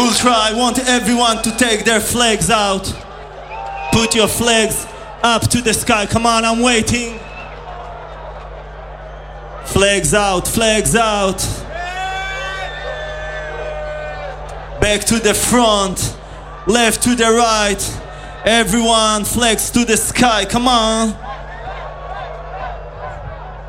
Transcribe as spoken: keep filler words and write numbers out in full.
Ultra, I want everyone to take their flags out. Put your flags up to the sky. Come on, I'm waiting. Flags out, flags out. Back to the front, left to the right. Everyone, flags to the sky, come on.